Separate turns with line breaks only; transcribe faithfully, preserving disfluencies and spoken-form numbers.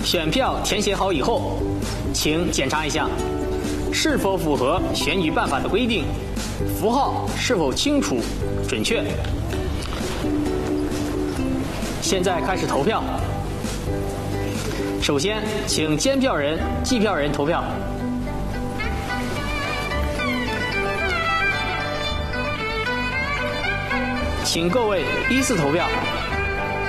选票填写好以后，请检查一下是否符合选举办法的规定，符号是否清楚准确。现在开始投票。首先，请监票人、计票人投票。请各位依次投票。